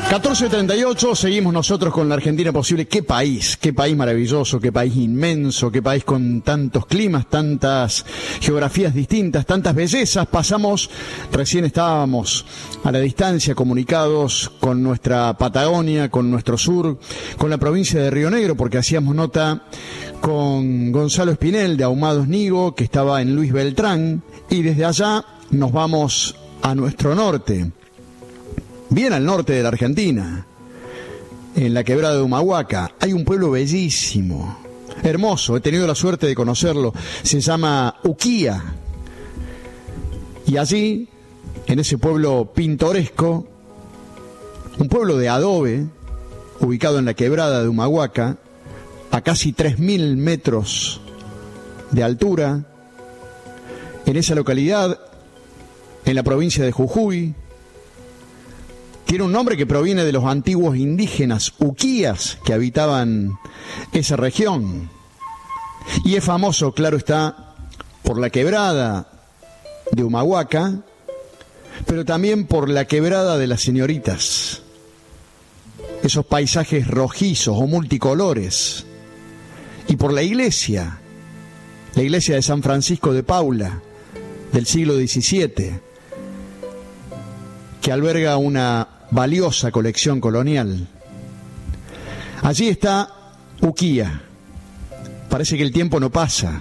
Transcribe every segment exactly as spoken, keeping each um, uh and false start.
catorce treinta y ocho, seguimos nosotros con la Argentina Posible. Qué país, qué país maravilloso, qué país inmenso, qué país con tantos climas, tantas geografías distintas, tantas bellezas. Pasamos, recién estábamos a la distancia comunicados con nuestra Patagonia, con nuestro sur, con la provincia de Río Negro, porque hacíamos nota con Gonzalo Espinel de Ahumados Nigo, que estaba en Luis Beltrán, y desde allá nos vamos a nuestro norte, bien al norte de la Argentina, en la quebrada de Humahuaca. Hay un pueblo bellísimo, hermoso, he tenido la suerte de conocerlo, se llama Uquía, y allí, en ese pueblo pintoresco, un pueblo de adobe, ubicado en la quebrada de Humahuaca, a casi tres mil metros de altura, en esa localidad, en la provincia de Jujuy. Tiene un nombre que proviene de los antiguos indígenas uquías que habitaban esa región. Y es famoso, claro está, por la quebrada de Humahuaca, pero también por la quebrada de las Señoritas. Esos paisajes rojizos o multicolores. Y por la iglesia, la iglesia de San Francisco de Paula, del siglo diecisiete, que alberga una valiosa colección colonial. Allí está Uquía. Parece que el tiempo no pasa,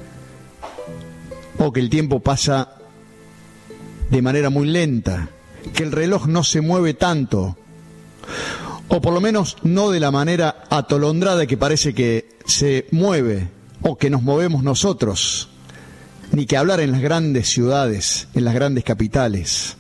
o que el tiempo pasa de manera muy lenta, que el reloj no se mueve tanto, o por lo menos no de la manera atolondrada que parece que se mueve, o que nos movemos nosotros, ni que hablar en las grandes ciudades, en las grandes capitales.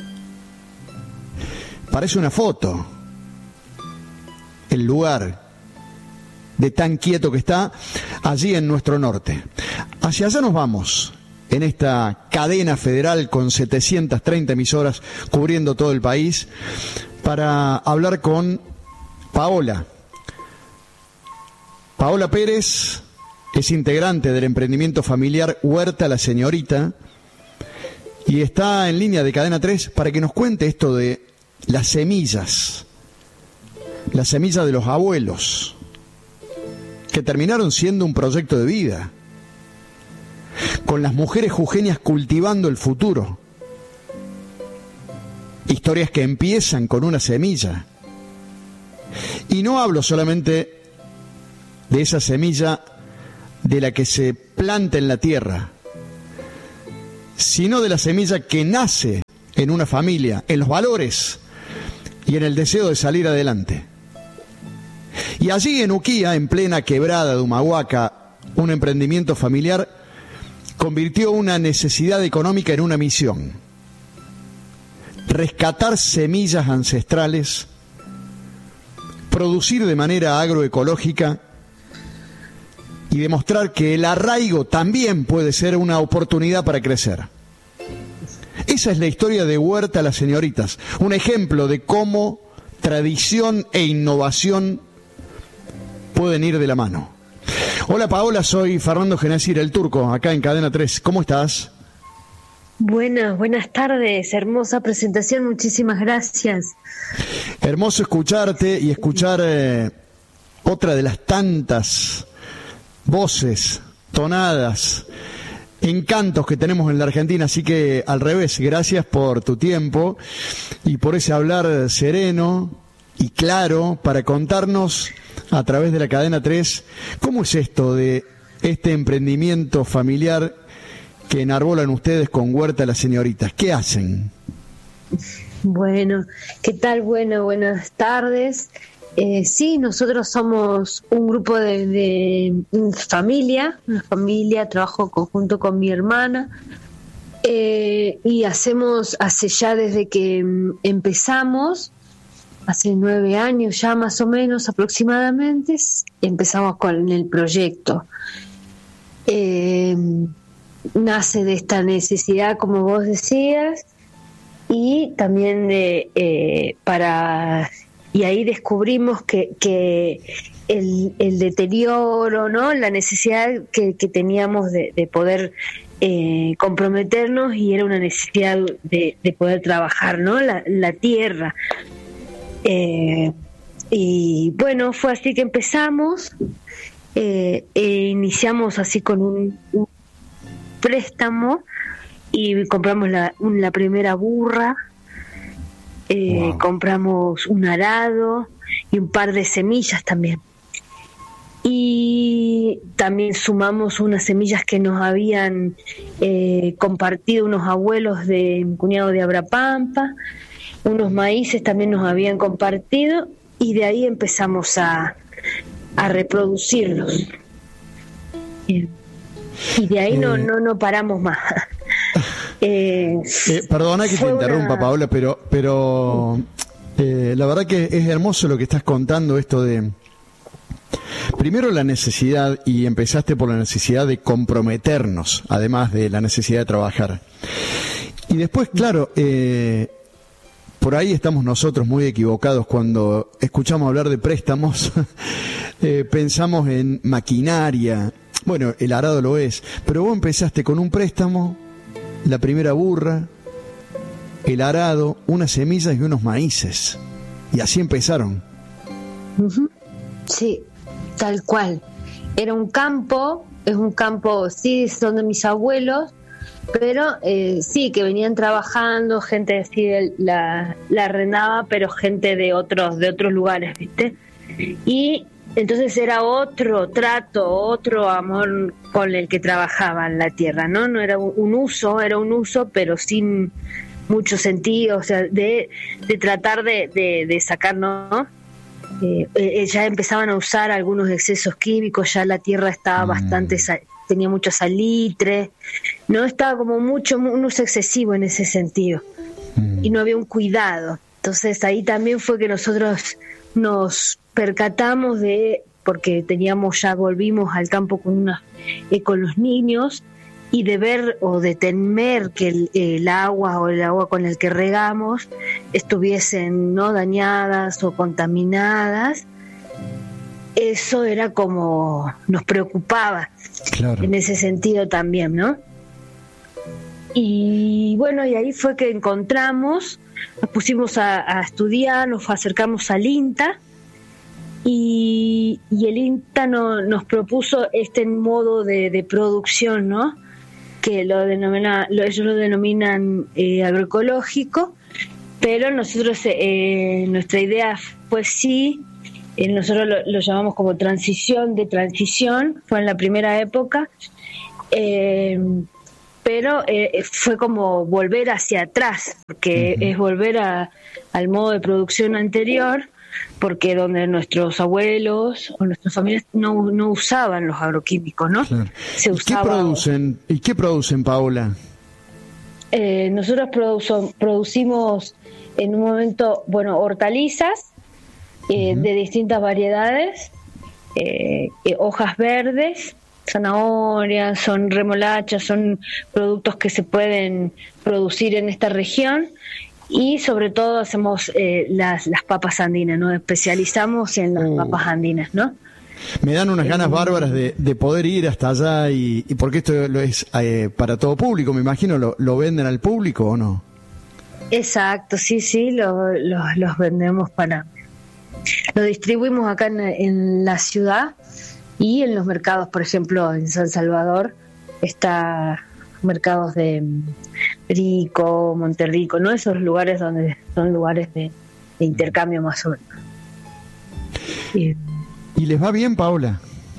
Parece una foto el lugar de tan quieto que está allí en nuestro norte. Hacia allá nos vamos, en esta cadena federal con setecientas treinta emisoras cubriendo todo el país, para hablar con Paola. Paola Pérez es integrante del emprendimiento familiar Huerta La Señorita y está en línea de Cadena tres para que nos cuente esto de las semillas, las semillas de los abuelos, que terminaron siendo un proyecto de vida, con las mujeres jujeñas cultivando el futuro. Historias que empiezan con una semilla. Y no hablo solamente de esa semilla de la que se planta en la tierra, sino de la semilla que nace en una familia, en los valores y en el deseo de salir adelante. Y allí en Uquía, en plena quebrada de Humahuaca, un emprendimiento familiar convirtió una necesidad económica en una misión: rescatar semillas ancestrales, producir de manera agroecológica y demostrar que el arraigo también puede ser una oportunidad para crecer. Esa es la historia de Huerta Las Señoritas, un ejemplo de cómo tradición e innovación pueden ir de la mano. Hola Paola, soy Fernando Genacir, el Turco, acá en Cadena tres. ¿Cómo estás? Buenas, buenas tardes, hermosa presentación, muchísimas gracias. Hermoso escucharte y escuchar eh, otra de las tantas voces, tonadas, encantos que tenemos en la Argentina, así que al revés, gracias por tu tiempo y por ese hablar sereno y claro para contarnos a través de la Cadena tres cómo es esto de este emprendimiento familiar que enarbolan ustedes con Huerta Las Señoritas. ¿Qué hacen? Bueno, ¿qué tal? Bueno, buenas tardes. Eh, sí, nosotros somos un grupo de, de familia, una familia, trabajo conjunto con mi hermana eh, y hacemos hace ya desde que empezamos, hace nueve años ya más o menos aproximadamente, empezamos con el proyecto. Eh, nace de esta necesidad, como vos decías, y también de eh, para... Y ahí descubrimos que, que el, el deterioro, ¿no? La necesidad que, que teníamos de, de poder eh, comprometernos, y era una necesidad de, de poder trabajar, ¿no? La, la tierra. Eh, y bueno, fue así que empezamos, eh, e iniciamos así con un, un préstamo y compramos la, la primera burra, eh, wow. compramos un arado y un par de semillas también. Y también sumamos unas semillas que nos habían eh, compartido unos abuelos de mi cuñado de Abrapampa, unos maíces también nos habían compartido, y de ahí empezamos a, a reproducirlos. Y de ahí eh, no, no, no paramos más. eh, eh, perdona que te interrumpa, una... Paola, pero, pero eh, la verdad que es hermoso lo que estás contando, esto de... Primero la necesidad, y empezaste por la necesidad de comprometernos, además de la necesidad de trabajar. Y después, claro, eh, por ahí estamos nosotros muy equivocados cuando escuchamos hablar de préstamos, eh, pensamos en maquinaria, bueno, el arado lo es, pero vos empezaste con un préstamo, la primera burra, el arado, unas semillas y unos maíces, y así empezaron. Uh-huh. Sí. Tal cual. Era un campo, es un campo, sí, son de mis abuelos, pero eh, sí, que venían trabajando, gente sí, la, la arrendaba, pero gente de otros, de otros lugares, ¿viste? Y entonces era otro trato, otro amor con el que trabajaban la tierra, ¿no? No era un, un uso, era un uso, pero sin mucho sentido, o sea, de, de tratar de, de, de sacar, ¿no? Eh, eh, ya empezaban a usar algunos excesos químicos, ya la tierra estaba mm. bastante, tenía mucho salitre, no estaba como mucho, un uso excesivo en ese sentido, mm. y no había un cuidado. Entonces ahí también fue que nosotros nos percatamos de, porque teníamos, ya volvimos al campo con una, eh, con los niños, y de ver o de temer que el, el agua o el agua con el que regamos estuviesen no dañadas o contaminadas. Eso era como nos preocupaba, claro. En ese sentido también, ¿no? Y bueno, y ahí fue que encontramos, nos pusimos a, a estudiar, nos acercamos al INTA, y, y el INTA no, nos propuso este modo de, de producción, ¿no? Que lo denomina, lo, ellos lo denominan eh, agroecológico, pero nosotros, eh, nuestra idea fue sí, eh, nosotros lo, lo llamamos como transición de transición, fue en la primera época, eh, pero eh, fue como volver hacia atrás, porque uh-huh. es volver a, al modo de producción anterior, porque donde nuestros abuelos o nuestras familias no, no usaban los agroquímicos, ¿no? Claro. Se usaba... ¿Qué producen? ¿Y qué producen, Paola? Eh, nosotros produ- producimos en un momento, bueno, hortalizas eh, uh-huh. de distintas variedades, eh, eh, hojas verdes, zanahorias, son remolachas, son productos que se pueden producir en esta región. Y sobre todo hacemos eh, las, las papas andinas, nos especializamos en las uh. papas andinas, ¿no? Me dan unas ganas eh, bárbaras de, de poder ir hasta allá, y, y porque esto lo es eh, para todo público, me imagino, ¿lo, lo venden al público o no? Exacto, sí, sí, lo, lo, los vendemos para... Lo distribuimos acá en, en la ciudad y en los mercados, por ejemplo, en San Salvador está... mercados de Rico, Monterrico, ¿no? Esos lugares donde son lugares de, de intercambio más o menos. Y, ¿Y les va bien, Paola?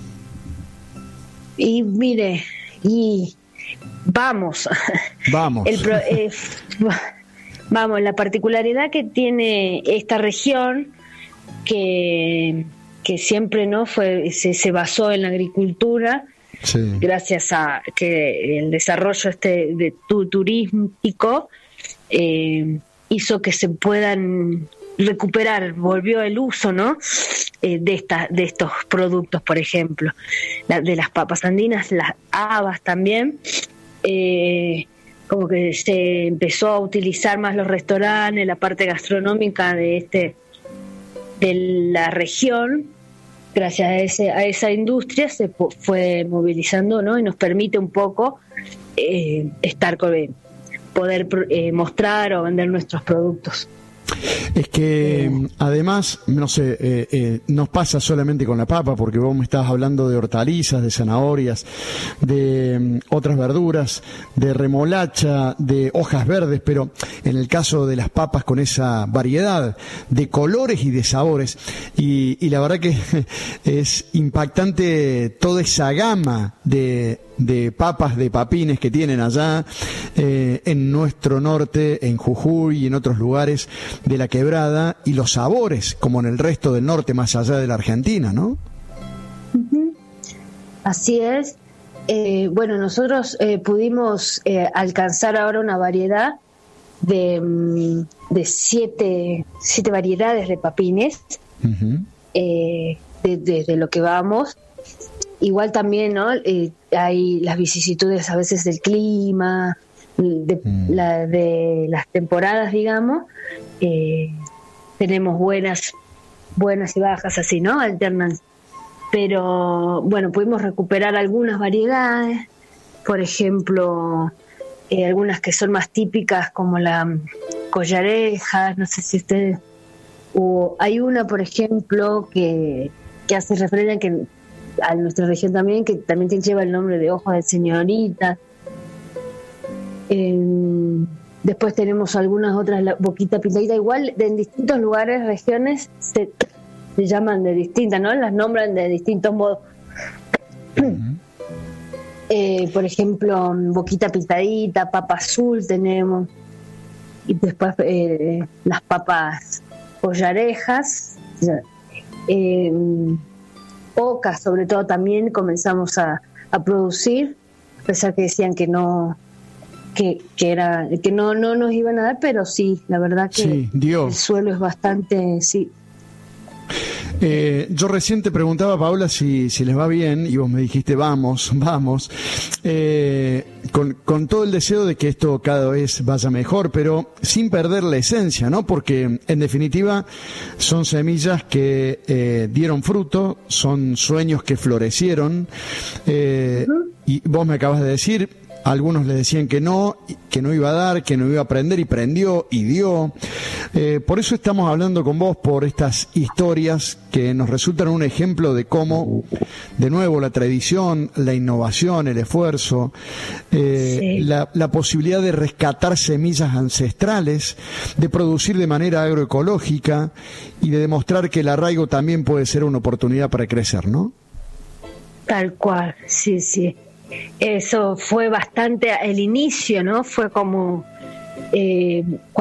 Y mire, y vamos. Vamos. El pro, eh, vamos, la particularidad que tiene esta región, que, que siempre no fue se, se basó en la agricultura. Sí. Gracias a que el desarrollo este de tu, turístico eh, hizo que se puedan recuperar, volvió el uso, ¿no? Eh, de esta, de estos productos, por ejemplo, la, de las papas andinas, las habas también, eh, como que se empezó a utilizar más los restaurantes, la parte gastronómica de este de la región. Gracias a, ese, a esa industria se po- fue movilizando, ¿no? Y nos permite un poco eh, estar con, poder eh, mostrar o vender nuestros productos. Es que eh, además, no sé, eh, eh, nos pasa solamente con la papa, porque vos me estabas hablando de hortalizas, de zanahorias, de um, otras verduras, de remolacha, de hojas verdes, pero en el caso de las papas con esa variedad de colores y de sabores, y, y la verdad que es impactante toda esa gama de de papas, de papines que tienen allá eh, en nuestro norte, en Jujuy y en otros lugares de la Quebrada, y los sabores, como en el resto del norte, más allá de la Argentina, ¿no? Uh-huh. Así es. Eh, bueno, nosotros eh, pudimos eh, alcanzar ahora una variedad de, de siete, siete variedades de papines, uh-huh. eh, desde de, de lo que vamos. Igual también, ¿no? Eh, hay las vicisitudes a veces del clima, de, mm. la, de las temporadas, digamos. Eh, tenemos buenas, buenas y bajas así, ¿no? Alternan. Pero, bueno, pudimos recuperar algunas variedades. Por ejemplo, eh, algunas que son más típicas, como la collareja, no sé si ustedes... O hay una, por ejemplo, que, que hace referencia a que... a nuestra región también, que también lleva el nombre de ojos de señorita. Eh, después tenemos algunas otras, la boquita pintadita, igual de, en distintos lugares, regiones, se, se llaman de distintas, ¿no? Las nombran de distintos modos. Uh-huh. eh, por ejemplo, boquita pintadita, papa azul tenemos, y después eh, las papas collarejas, eh, ocas sobre todo también comenzamos a, a producir, a pesar que decían que no que, que era que no no nos iban a dar, pero sí, la verdad que sí, el suelo es bastante, sí. Eh, yo recién te preguntaba, Paula, si, si les va bien, y vos me dijiste vamos, vamos, eh, con, con todo el deseo de que esto cada vez vaya mejor, pero sin perder la esencia, ¿no? Porque en definitiva son semillas que eh, dieron fruto, son sueños que florecieron, eh, uh-huh. y vos me acabas de decir, algunos le decían que no, que no iba a dar, que no iba a aprender, y prendió y dio. Eh, por eso estamos hablando con vos, por estas historias que nos resultan un ejemplo de cómo, de nuevo, la tradición, la innovación, el esfuerzo, eh, sí. la, la posibilidad de rescatar semillas ancestrales, de producir de manera agroecológica y de demostrar que el arraigo también puede ser una oportunidad para crecer, ¿no? Tal cual, sí, sí. Eso fue bastante el inicio, ¿no? Fue como... Eh,